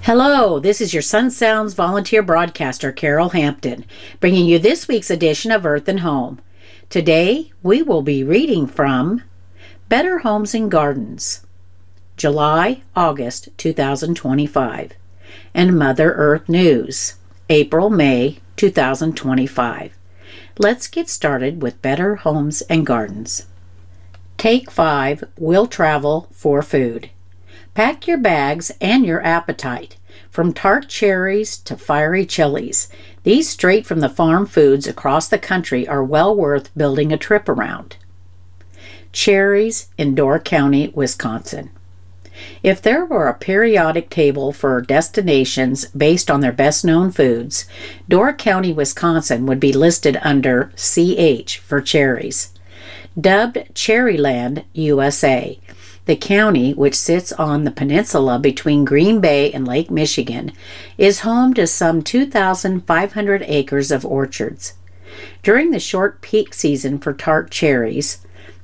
Hello, this is your Sun Sounds volunteer broadcaster, Carol Hampton, bringing you this week's edition of Earth and Home. Today, we will be reading from Better Homes and Gardens, July-August 2025, and Mother Earth News, April-May 2025. Let's get started with Better Homes and Gardens. Take 5, We'll Travel for Food. Pack your bags and your appetite. From tart cherries to fiery chilies, these straight from the farm foods across the country are well worth building a trip around. Cherries in Door County, Wisconsin. If there were a periodic table for destinations based on their best-known foods, Door County, Wisconsin would be listed under CH for cherries. Dubbed Cherryland, USA, the county, which sits on the peninsula between Green Bay and Lake Michigan, is home to some 2,500 acres of orchards. During the short peak season for tart cherries,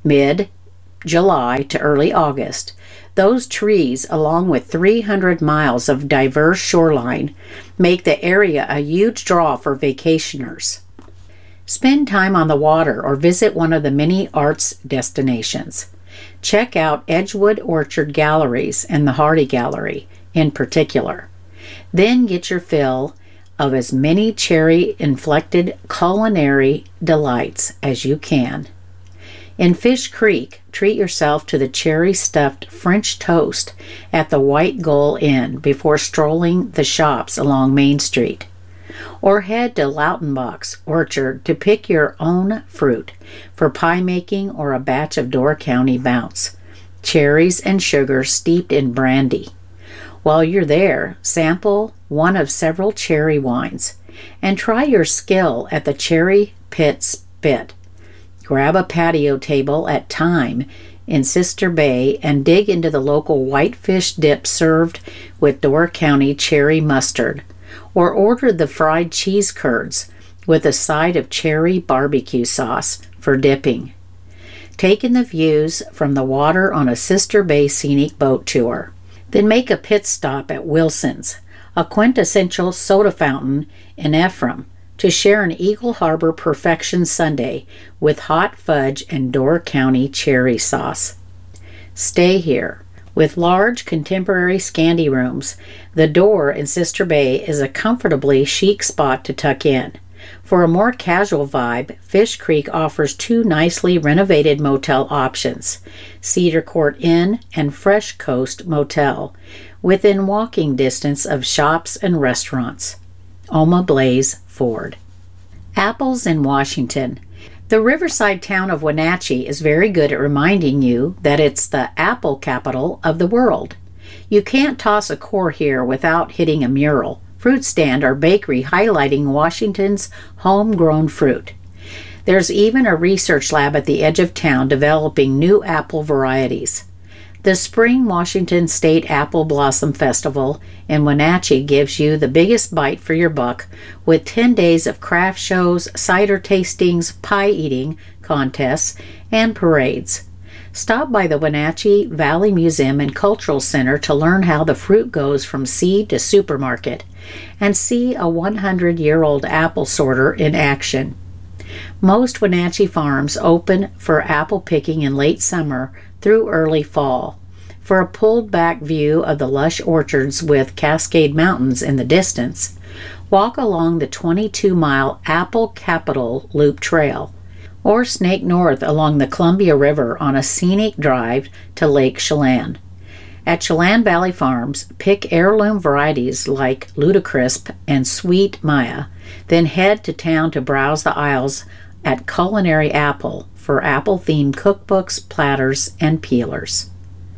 mid-July to early August, those trees, along with 300 miles of diverse shoreline, make the area a huge draw for vacationers. Spend time on the water or visit one of the many arts destinations. Check out Edgewood Orchard Galleries and the Hardy Gallery in particular. Then get your fill of as many cherry-inflected culinary delights as you can. In Fish Creek, treat yourself to the cherry-stuffed French toast at the White Gull Inn before strolling the shops along Main Street. Or head to Lautenbach's Orchard to pick your own fruit for pie making or a batch of Door County Bounce, cherries and sugar steeped in brandy. While you're there, sample one of several cherry wines and try your skill at the Cherry Pit Spit. Grab a patio table at Time in Sister Bay and dig into the local whitefish dip served with Door County cherry mustard, or order the fried cheese curds with a side of cherry barbecue sauce for dipping. Take in the views from the water on a Sister Bay scenic boat tour. Then make a pit stop at Wilson's, a quintessential soda fountain in Ephraim, to share an Eagle Harbor Perfection sundae with hot fudge and Door County cherry sauce. Stay here. With large contemporary Scandi rooms, the Door in Sister Bay is a comfortably chic spot to tuck in. For a more casual vibe, Fish Creek offers 2 nicely renovated motel options, Cedar Court Inn and Fresh Coast Motel, within walking distance of shops and restaurants. Oma Blaze Ford. Apples in Washington. The riverside town of Wenatchee is very good at reminding you that it's the apple capital of the world. You can't toss a core here without hitting a mural, fruit stand, or bakery highlighting Washington's homegrown fruit. There's even a research lab at the edge of town developing new apple varieties. The Spring Washington State Apple Blossom Festival in Wenatchee gives you the biggest bite for your buck with 10 days of craft shows, cider tastings, pie eating contests, and parades. Stop by the Wenatchee Valley Museum and Cultural Center to learn how the fruit goes from seed to supermarket and see a 100-year-old apple sorter in action. Most Wenatchee farms open for apple picking in late summer through early fall. For a pulled-back view of the lush orchards with Cascade Mountains in the distance, walk along the 22-mile Apple Capital Loop Trail, or snake north along the Columbia River on a scenic drive to Lake Chelan. At Chelan Valley Farms, pick heirloom varieties like Ludacrisp and Sweet Maya, then head to town to browse the aisles at Culinary Apple for apple-themed cookbooks, platters, and peelers.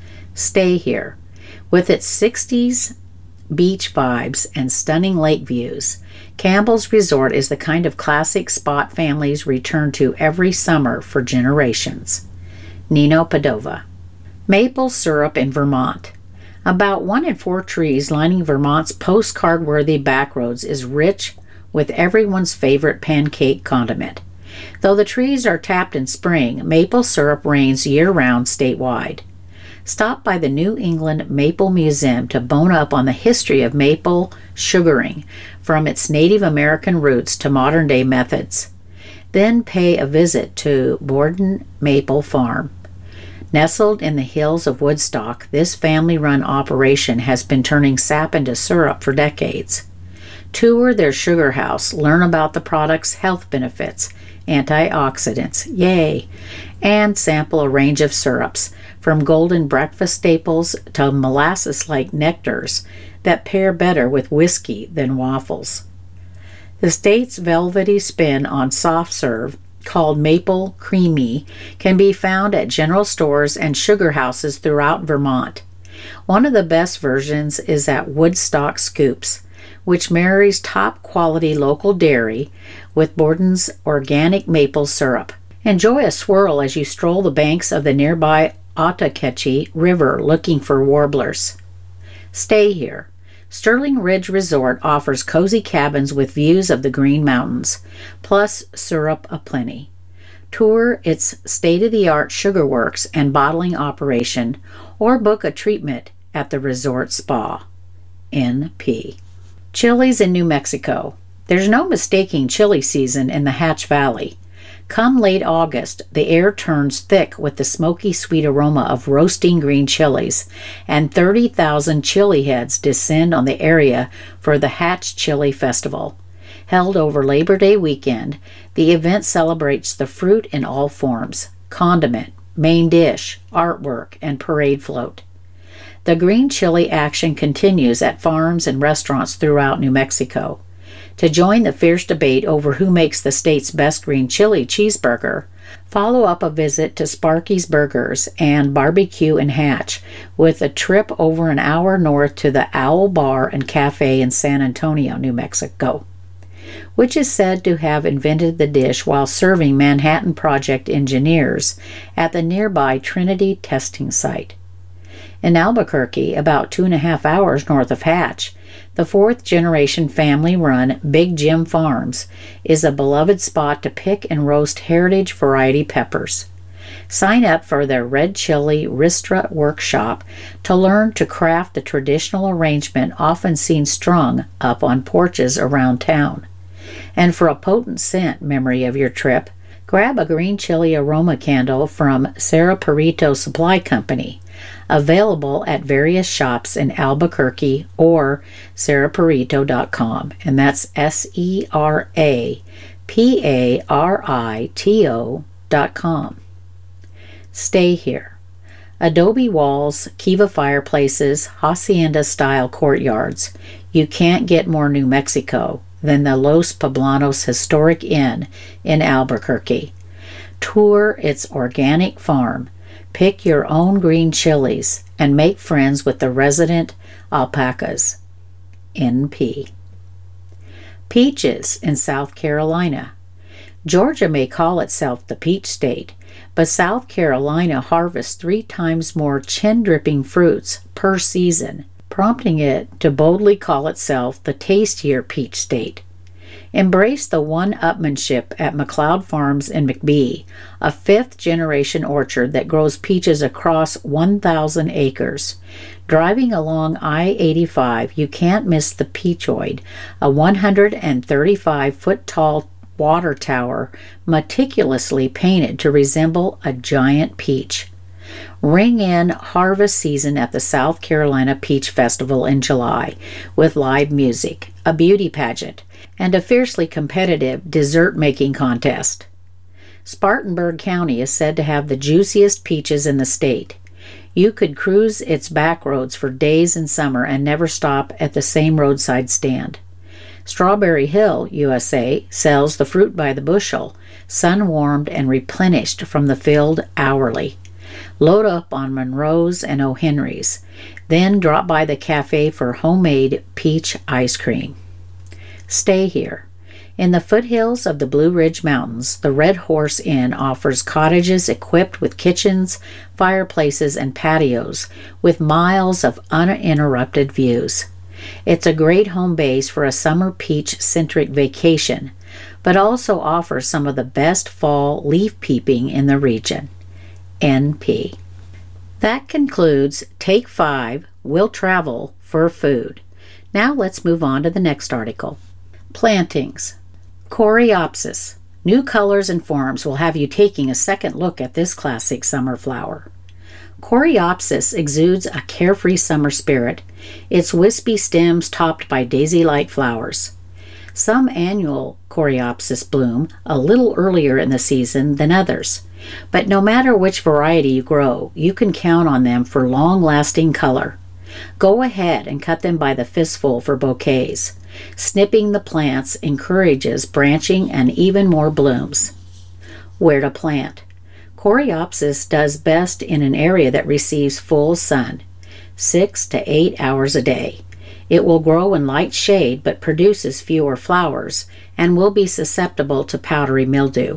Stay here. With its 60s beach vibes and stunning lake views, Campbell's Resort is the kind of classic spot families return to every summer for generations. Nino Padova. Maple syrup in Vermont. About 1 in 4 trees lining Vermont's postcard-worthy backroads is rich with everyone's favorite pancake condiment. Though the trees are tapped in spring, maple syrup reigns year-round statewide. Stop by the New England Maple Museum to bone up on the history of maple sugaring, from its Native American roots to modern-day methods. Then pay a visit to Borden Maple Farm. Nestled in the hills of Woodstock, this family-run operation has been turning sap into syrup for decades. Tour their sugar house, learn about the product's health benefits, antioxidants, yay, and sample a range of syrups, from golden breakfast staples to molasses-like nectars that pair better with whiskey than waffles. The state's velvety spin on soft serve, called Maple Creamy, can be found at general stores and sugar houses throughout Vermont. One of the best versions is at Woodstock Scoops, which marries top-quality local dairy with Borden's organic maple syrup. Enjoy a swirl as you stroll the banks of the nearby Ottauquechee River looking for warblers. Stay here. Sterling Ridge Resort offers cozy cabins with views of the Green Mountains, plus syrup aplenty. Tour its state-of-the-art sugar works and bottling operation, or book a treatment at the resort spa. NP. Chilies in New Mexico. There's no mistaking chili season in the Hatch Valley. Come late August, the air turns thick with the smoky sweet aroma of roasting green chilies, and 30,000 chili heads descend on the area for the Hatch Chili Festival. Held over Labor Day weekend, the event celebrates the fruit in all forms: condiment, main dish, artwork, and parade float. The green chili action continues at farms and restaurants throughout New Mexico. To join the fierce debate over who makes the state's best green chili cheeseburger, follow up a visit to Sparky's Burgers and Barbecue in Hatch with a trip over an hour north to the Owl Bar and Cafe in San Antonio, New Mexico, which is said to have invented the dish while serving Manhattan Project engineers at the nearby Trinity testing site. In Albuquerque, about 2.5 hours north of Hatch, the fourth-generation family-run Big Jim Farms is a beloved spot to pick and roast heritage variety peppers. Sign up for their Red Chili Ristra Workshop to learn to craft the traditional arrangement often seen strung up on porches around town. And for a potent scent memory of your trip, grab a green chili aroma candle from Sarah Perito Supply Company, available at various shops in Albuquerque or sarahperito.com, and that's SERAPARITO.com. Stay here. Adobe walls, Kiva fireplaces, hacienda-style courtyards. You can't get more New Mexico than the Los Poblanos Historic Inn in Albuquerque. Tour its organic farm, pick your own green chilies, and make friends with the resident alpacas. NP. Peaches in South Carolina. Georgia may call itself the peach state, but South Carolina harvests 3 times more chin-dripping fruits per season, prompting it to boldly call itself the tastier peach state. Embrace the one-upmanship at McLeod Farms in McBee, a 5th-generation orchard that grows peaches across 1,000 acres. Driving along I-85, you can't miss the Peachoid, a 135-foot-tall water tower meticulously painted to resemble a giant peach. Ring in harvest season at the South Carolina Peach Festival in July with live music, a beauty pageant, and a fiercely competitive dessert-making contest. Spartanburg County is said to have the juiciest peaches in the state. You could cruise its back roads for days in summer and never stop at the same roadside stand. Strawberry Hill, USA, sells the fruit by the bushel, sun-warmed and replenished from the field hourly. Load up on Monroe's and O'Henry's, then drop by the cafe for homemade peach ice cream. Stay here. In the foothills of the Blue Ridge Mountains, the Red Horse Inn offers cottages equipped with kitchens, fireplaces, and patios with miles of uninterrupted views. It's a great home base for a summer peach-centric vacation, but also offers some of the best fall leaf peeping in the region. NP. That concludes Take 5, We'll Travel for Food. Now let's move on to the next article. Plantings. Coreopsis. New colors and forms will have you taking a second look at this classic summer flower. Coreopsis exudes a carefree summer spirit, its wispy stems topped by daisy-like flowers. Some annual Coreopsis bloom a little earlier in the season than others, but no matter which variety you grow, you can count on them for long-lasting color. Go ahead and cut them by the fistful for bouquets. Snipping the plants encourages branching and even more blooms. Where to plant? Coreopsis does best in an area that receives full sun, 6 to 8 hours a day. It will grow in light shade but produces fewer flowers and will be susceptible to powdery mildew.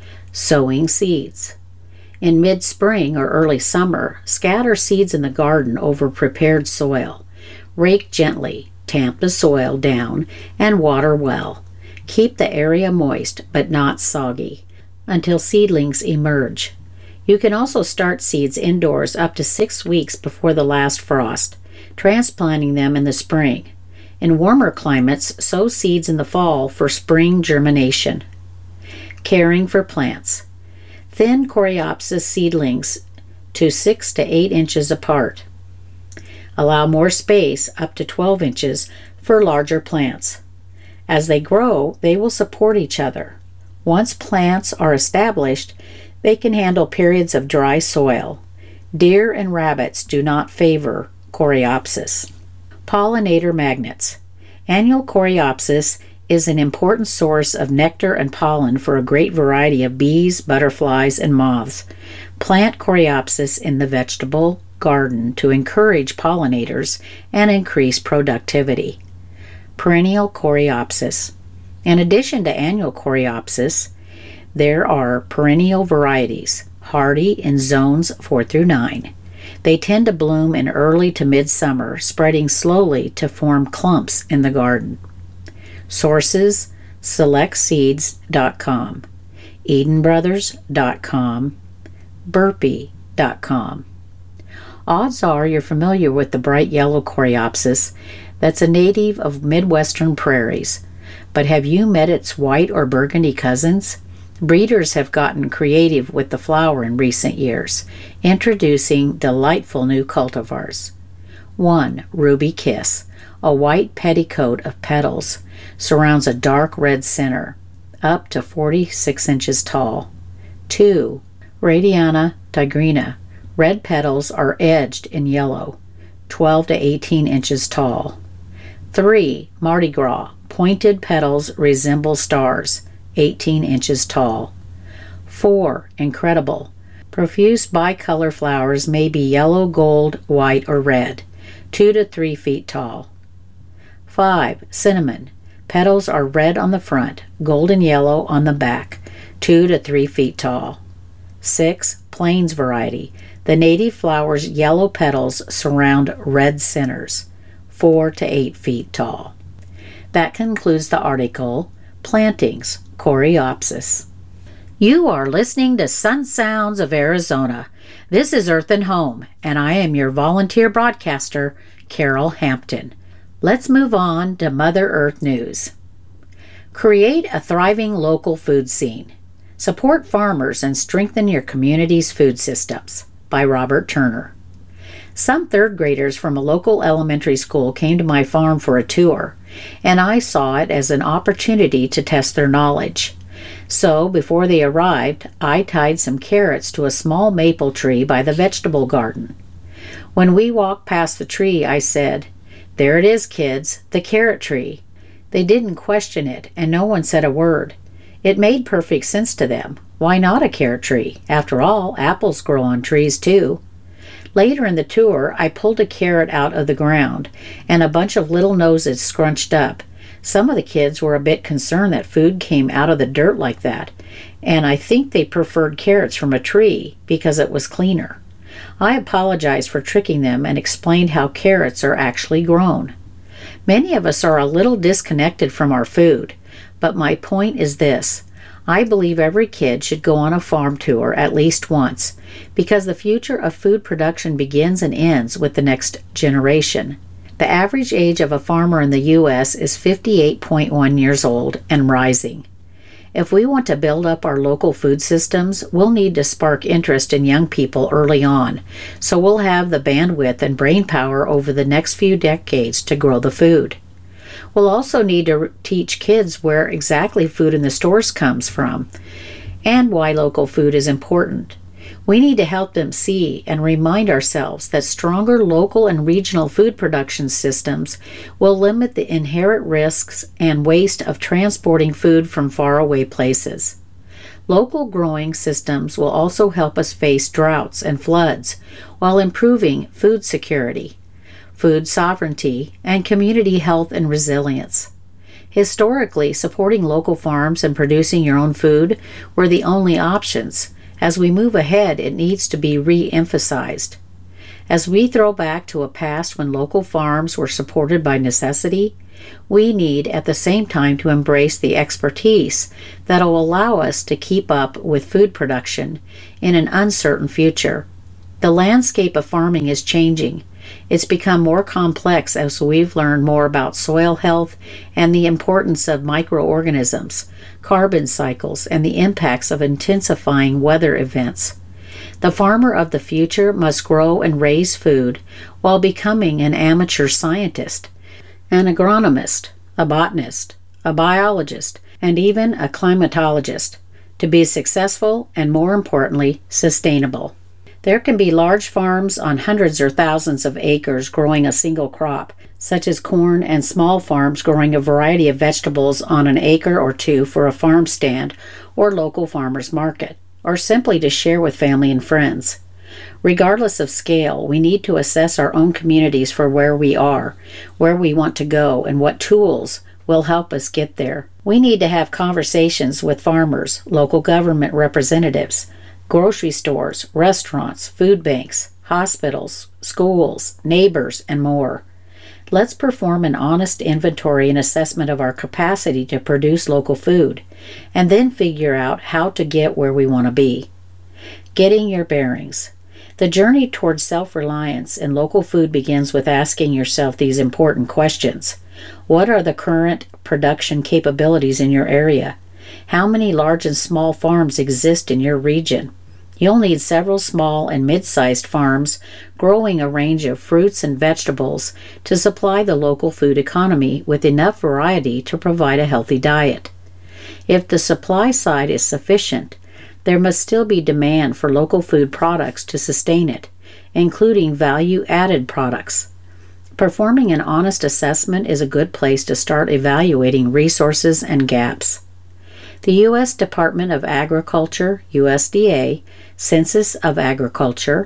Sowing seeds. In mid-spring or early summer, scatter seeds in the garden over prepared soil. Rake gently, tamp the soil down, and water well. Keep the area moist but not soggy until seedlings emerge. You can also start seeds indoors up to 6 weeks before the last frost, transplanting them in the spring. In warmer climates, sow seeds in the fall for spring germination. Caring for plants. Thin Coreopsis seedlings to 6 to 8 inches apart. Allow more space, up to 12 inches, for larger plants. As they grow, they will support each other. Once plants are established, they can handle periods of dry soil. Deer and rabbits do not favor Coreopsis. Pollinator magnets. Annual Coreopsis is an important source of nectar and pollen for a great variety of bees, butterflies, and moths. Plant Coreopsis in the vegetable garden to encourage pollinators and increase productivity. Perennial Coreopsis. In addition to annual Coreopsis, there are perennial varieties, hardy in zones 4 through 9. They tend to bloom in early to midsummer, spreading slowly to form clumps in the garden. Sources: selectseeds.com, edenbrothers.com, burpee.com. Odds are you're familiar with the bright yellow Coreopsis that's a native of Midwestern prairies, but have you met its white or burgundy cousins? Breeders have gotten creative with the flower in recent years, introducing delightful new cultivars. 1. Ruby Kiss. A white petticoat of petals surrounds a dark red center, up to 46 inches tall. 2. Radiana tigrina. Red petals are edged in yellow, 12 to 18 inches tall. 3. Mardi Gras. Pointed petals resemble stars, 18 inches tall. 4. Incredible. Profuse bicolor flowers may be yellow, gold, white, or red, 2 to 3 feet tall. 5. Cinnamon. Petals are red on the front, golden yellow on the back, 2 to 3 feet tall. 6. Plains variety. The native flower's yellow petals surround red centers, 4 to 8 feet tall. That concludes the article, Plantings, Coreopsis. You are listening to Sun Sounds of Arizona. This is Earth and Home, and I am your volunteer broadcaster, Carol Hampton. Let's move on to Mother Earth news. Create a thriving local food scene. Support farmers and strengthen your community's food systems, by Robert Turner. Some third graders from a local elementary school came to my farm for a tour, and I saw it as an opportunity to test their knowledge. So, before they arrived, I tied some carrots to a small maple tree by the vegetable garden. When we walked past the tree, I said, "There it is, kids, the carrot tree." They didn't question it, and no one said a word. It made perfect sense to them. Why not a carrot tree? After all, apples grow on trees too. Later in the tour, I pulled a carrot out of the ground, and a bunch of little noses scrunched up. Some of the kids were a bit concerned that food came out of the dirt like that, and I think they preferred carrots from a tree because it was cleaner. I apologized for tricking them and explained how carrots are actually grown. Many of us are a little disconnected from our food, but my point is this. I believe every kid should go on a farm tour at least once, because the future of food production begins and ends with the next generation. The average age of a farmer in the U.S. is 58.1 years old and rising. If we want to build up our local food systems, we'll need to spark interest in young people early on, so we'll have the bandwidth and brainpower over the next few decades to grow the food. We'll also need to teach kids where exactly food in the stores comes from and why local food is important. We need to help them see and remind ourselves that stronger local and regional food production systems will limit the inherent risks and waste of transporting food from faraway places. Local growing systems will also help us face droughts and floods while improving food security, food sovereignty, and community health and resilience. Historically, supporting local farms and producing your own food were the only options. As we move ahead, it needs to be re-emphasized. As we throw back to a past when local farms were supported by necessity, we need at the same time to embrace the expertise that will allow us to keep up with food production in an uncertain future. The landscape of farming is changing. It's become more complex as we've learned more about soil health and the importance of microorganisms, carbon cycles, and the impacts of intensifying weather events. The farmer of the future must grow and raise food while becoming an amateur scientist, an agronomist, a botanist, a biologist, and even a climatologist to be successful and, more importantly, sustainable. There can be large farms on hundreds or thousands of acres growing a single crop, such as corn, and small farms growing a variety of vegetables on an acre or two for a farm stand or local farmers market, or simply to share with family and friends. Regardless of scale, we need to assess our own communities for where we are, where we want to go, and what tools will help us get there. We need to have conversations with farmers, local government representatives, grocery stores, restaurants, food banks, hospitals, schools, neighbors, and more. Let's perform an honest inventory and assessment of our capacity to produce local food, and then figure out how to get where we want to be. Getting your bearings. The journey towards self-reliance in local food begins with asking yourself these important questions. What are the current production capabilities in your area? How many large and small farms exist in your region? You'll need several small and mid-sized farms growing a range of fruits and vegetables to supply the local food economy with enough variety to provide a healthy diet. If the supply side is sufficient, there must still be demand for local food products to sustain it, including value-added products. Performing an honest assessment is a good place to start evaluating resources and gaps. The U.S. Department of Agriculture, USDA, Census of Agriculture,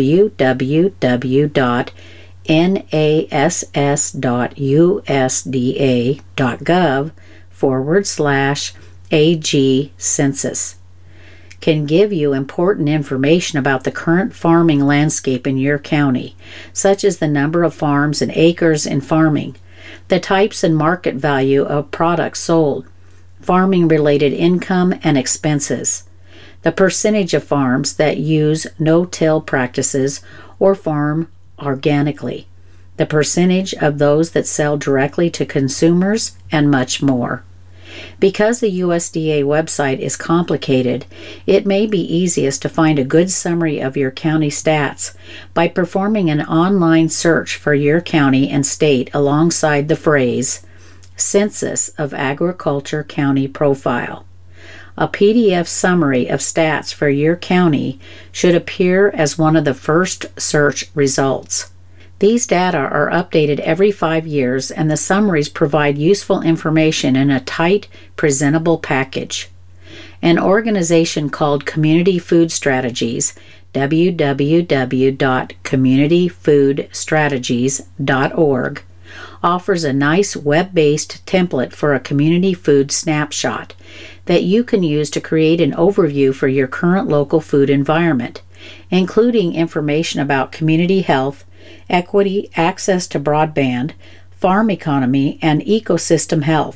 www.nass.usda.gov/AG Census, can give you important information about the current farming landscape in your county, such as the number of farms and acres in farming, the types and market value of products sold, farming-related income and expenses, the percentage of farms that use no-till practices or farm organically, the percentage of those that sell directly to consumers, and much more. Because the USDA website is complicated, it may be easiest to find a good summary of your county stats by performing an online search for your county and state alongside the phrase Census of Agriculture County Profile. A PDF summary of stats for your county should appear as one of the first search results. These data are updated every 5 years, and the summaries provide useful information in a tight, presentable package. An organization called Community Food Strategies, www.communityfoodstrategies.org, offers a nice web-based template for a community food snapshot that you can use to create an overview for your current local food environment, including information about community health, equity, access to broadband, farm economy, and ecosystem health.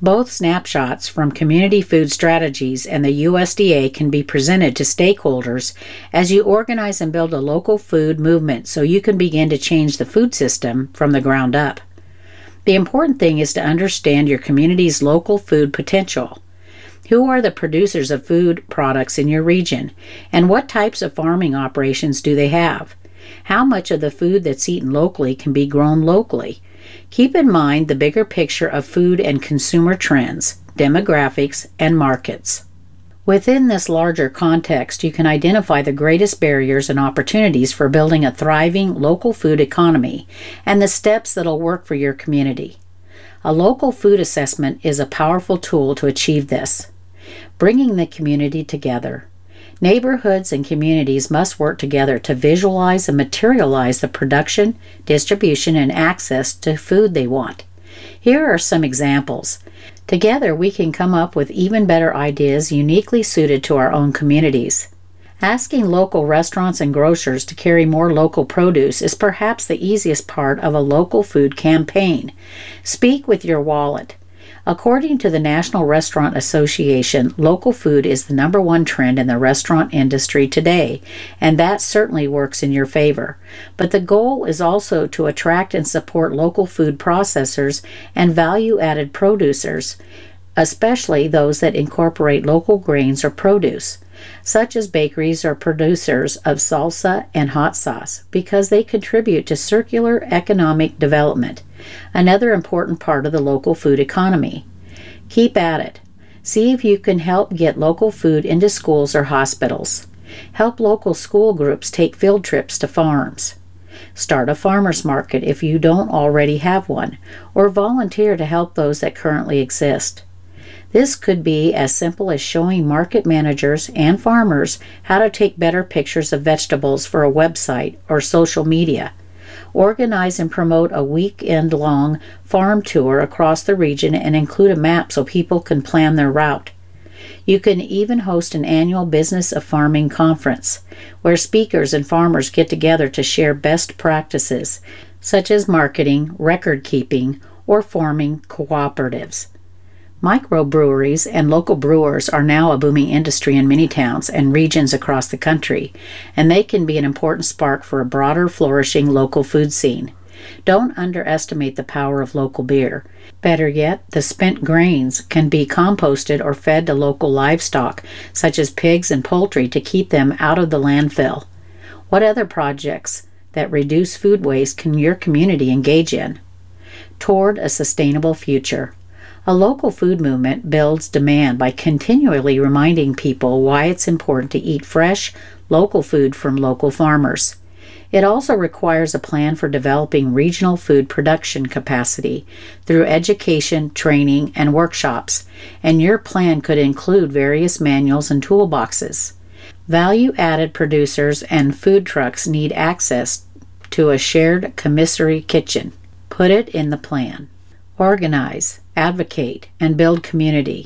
Both snapshots from Community Food Strategies and the USDA can be presented to stakeholders as you organize and build a local food movement so you can begin to change the food system from the ground up. The important thing is to understand your community's local food potential. Who are the producers of food products in your region, and what types of farming operations do they have? How much of the food that's eaten locally can be grown locally? Keep in mind the bigger picture of food and consumer trends, demographics, and markets. Within this larger context, you can identify the greatest barriers and opportunities for building a thriving local food economy and the steps that'll work for your community. A local food assessment is a powerful tool to achieve this. Bringing the community together. Neighborhoods and communities must work together to visualize and materialize the production, distribution, and access to food they want. Here are some examples. Together, we can come up with even better ideas uniquely suited to our own communities. Asking local restaurants and grocers to carry more local produce is perhaps the easiest part of a local food campaign. Speak with your wallet. According to the National Restaurant Association, local food is the #1 trend in the restaurant industry today, and that certainly works in your favor. But the goal is also to attract and support local food processors and value-added producers, especially those that incorporate local grains or produce, such as bakeries or producers of salsa and hot sauce, because they contribute to circular economic development, another important part of the local food economy. Keep at it. See if you can help get local food into schools or hospitals. Help local school groups take field trips to farms. Start a farmers market if you don't already have one, or volunteer to help those that currently exist. This could be as simple as showing market managers and farmers how to take better pictures of vegetables for a website or social media. Organize and promote a weekend-long farm tour across the region and include a map so people can plan their route. You can even host an annual Business of Farming conference, where speakers and farmers get together to share best practices, such as marketing, record keeping, or forming cooperatives. Microbreweries and local brewers are now a booming industry in many towns and regions across the country, and they can be an important spark for a broader, flourishing local food scene. Don't underestimate the power of local beer. Better yet, the spent grains can be composted or fed to local livestock, such as pigs and poultry, to keep them out of the landfill. What other projects that reduce food waste can your community engage in? Toward a sustainable future. A local food movement builds demand by continually reminding people why it's important to eat fresh, local food from local farmers. It also requires a plan for developing regional food production capacity through education, training, and workshops, and your plan could include various manuals and toolboxes. Value-added producers and food trucks need access to a shared commissary kitchen. Put it in the plan. Organize, advocate, and build community.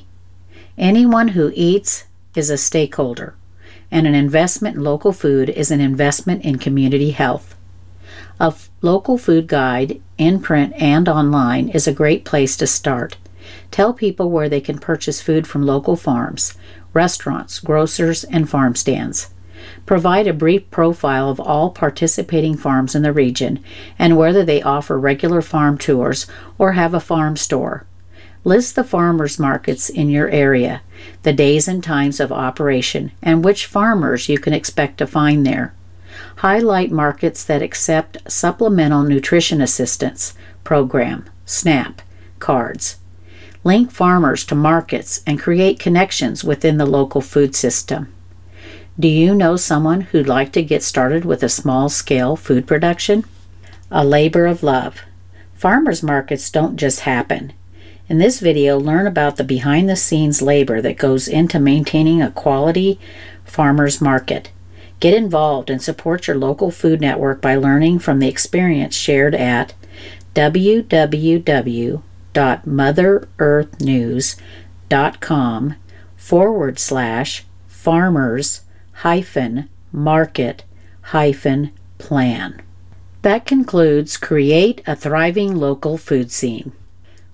Anyone who eats is a stakeholder, and an investment in local food is an investment in community health. A local food guide, in print and online, is a great place to start. Tell people where they can purchase food from local farms, restaurants, grocers, and farm stands. Provide a brief profile of all participating farms in the region and whether they offer regular farm tours or have a farm store. List the farmers markets in your area, the days and times of operation, and which farmers you can expect to find there. Highlight markets that accept Supplemental Nutrition Assistance Program, SNAP, cards. Link farmers to markets and create connections within the local food system. Do you know someone who'd like to get started with a small-scale food production? A labor of love. Farmers markets don't just happen. In this video, learn about the behind-the-scenes labor that goes into maintaining a quality farmers market. Get involved and support your local food network by learning from the experience shared at www.motherEarthNews.com/farmers-market-plan. That concludes Create a Thriving Local Food Scene.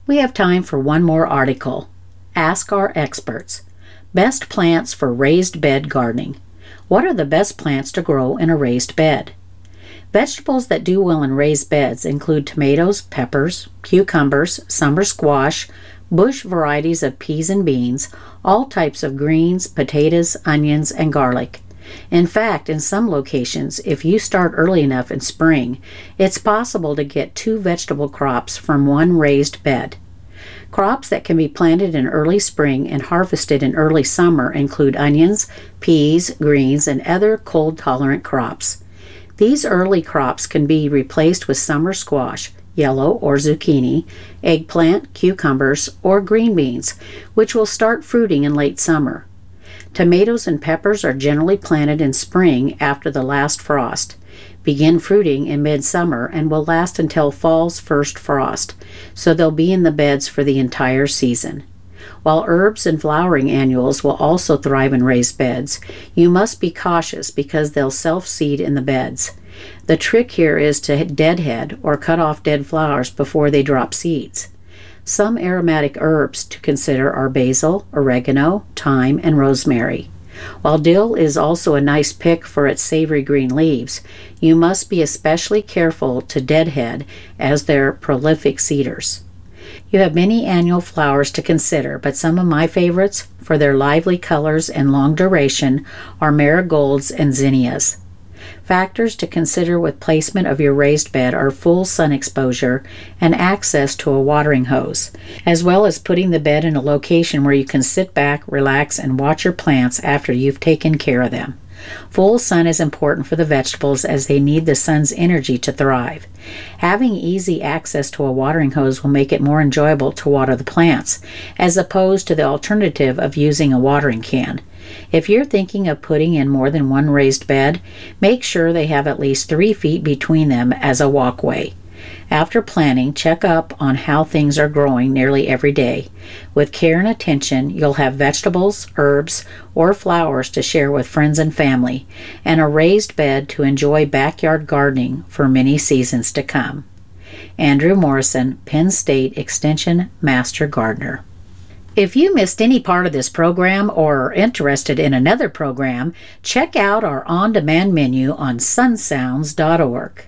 We have time for one more article. Ask our experts. Best plants for raised bed gardening. What are the best plants to grow in a raised bed? Vegetables that do well in raised beds include tomatoes, peppers, cucumbers, summer squash, bush varieties of peas and beans, all types of greens, potatoes, onions, and garlic. In fact, in some locations, if you start early enough in spring, it's possible to get 2 vegetable crops from one raised bed. Crops that can be planted in early spring and harvested in early summer include onions, peas, greens, and other cold-tolerant crops. These early crops can be replaced with summer squash, yellow or zucchini, eggplant, cucumbers, or green beans, which will start fruiting in late summer. Tomatoes and peppers are generally planted in spring after the last frost, begin fruiting in midsummer, and will last until fall's first frost, so they'll be in the beds for the entire season. While herbs and flowering annuals will also thrive in raised beds, you must be cautious because they'll self-seed in the beds. The trick here is to deadhead or cut off dead flowers before they drop seeds. Some aromatic herbs to consider are basil, oregano, thyme, and rosemary. While dill is also a nice pick for its savory green leaves, you must be especially careful to deadhead as they're prolific seeders. You have many annual flowers to consider, but some of my favorites, for their lively colors and long duration, are marigolds and zinnias. Factors to consider with placement of your raised bed are full sun exposure and access to a watering hose, as well as putting the bed in a location where you can sit back, relax, and watch your plants after you've taken care of them. Full sun is important for the vegetables as they need the sun's energy to thrive. Having easy access to a watering hose will make it more enjoyable to water the plants, as opposed to the alternative of using a watering can. If you're thinking of putting in more than one raised bed, make sure they have at least 3 feet between them as a walkway. After planting, check up on how things are growing nearly every day. With care and attention, you'll have vegetables, herbs, or flowers to share with friends and family, and a raised bed to enjoy backyard gardening for many seasons to come. Andrew Morrison, Penn State Extension Master Gardener. If you missed any part of this program or are interested in another program, check out our on-demand menu on sunsounds.org.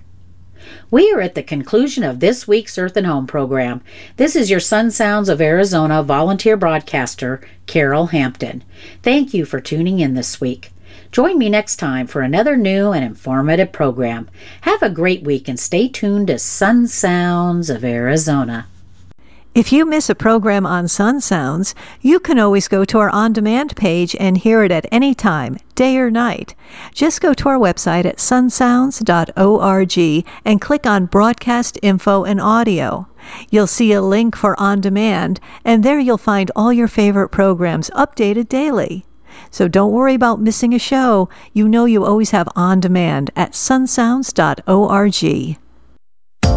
We are at the conclusion of this week's Earth and Home program. This is your Sun Sounds of Arizona volunteer broadcaster, Carol Hampton. Thank you for tuning in this week. Join me next time for another new and informative program. Have a great week and stay tuned to Sun Sounds of Arizona. If you miss a program on Sun Sounds, you can always go to our on-demand page and hear it at any time, day or night. Just go to our website at sunsounds.org and click on Broadcast Info and Audio. You'll see a link for On Demand, and there you'll find all your favorite programs updated daily. So don't worry about missing a show. You know you always have On Demand at sunsounds.org.